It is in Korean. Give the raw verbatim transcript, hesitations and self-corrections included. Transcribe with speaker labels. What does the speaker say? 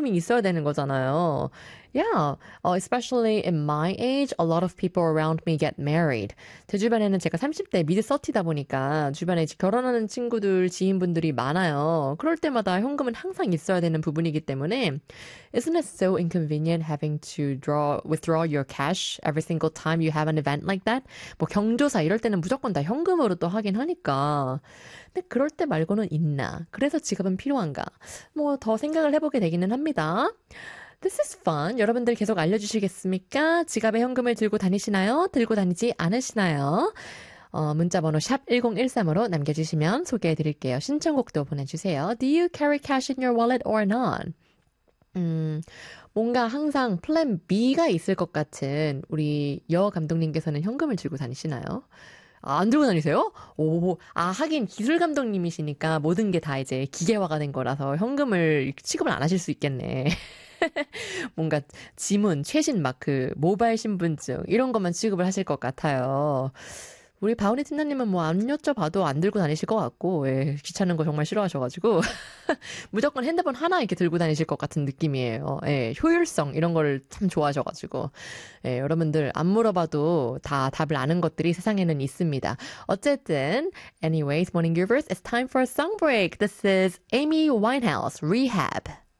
Speaker 1: 현금이 있어야 되는 거잖아요. Yeah, uh, especially in my age, a lot of people around me get married. 제 주변에는 제가 삼십 대 미드 서티다 보니까 주변에 이제 결혼하는 친구들, 지인분들이 많아요. 그럴 때마다 현금은 항상 있어야 되는 부분이기 때문에 isn't it so inconvenient having to draw, withdraw your cash every single time you have an event like that? 뭐 경조사 이럴 때는 무조건 다 현금으로 또 하긴 하니까. 근데 그럴 때 말고는 있나? 그래서 지갑은 필요한가? 뭐 더 생각을 해보게 되기는 합니다. This is fun. 여러분들 계속 알려주시겠습니까? 지갑에 현금을 들고 다니시나요? 들고 다니지 않으시나요? 어, 문자번호 샵 일공일삼으로 남겨주시면 소개해드릴게요. 신청곡도 보내주세요. Do you carry cash in your wallet or not? 음, 뭔가 항상 플랜 B가 있을 것 같은 우리 여 감독님께서는 현금을 들고 다니시나요? 아, 안 들고 다니세요? 오, 아, 하긴 기술 감독님이시니까 모든 게 다 이제 기계화가 된 거라서 현금을 취급을 안 하실 수 있겠네. 뭔가 지문, 최신 막 그 모바일 신분증 이런 것만 취급을 하실 것 같아요. 우리 바우니 팀장님은 뭐 안 여쭤봐도 안 들고 다니실 것 같고, 예, 귀찮은 거 정말 싫어하셔가지고 무조건 핸드폰 하나 이렇게 들고 다니실 것 같은 느낌이에요. 예, 효율성 이런 거를 참 좋아하셔가지고, 예, 여러분들 안 물어봐도 다 답을 아는 것들이 세상에는 있습니다. 어쨌든, anyways, Morning Givers, it's time for a song break. This is Amy Winehouse, Rehab.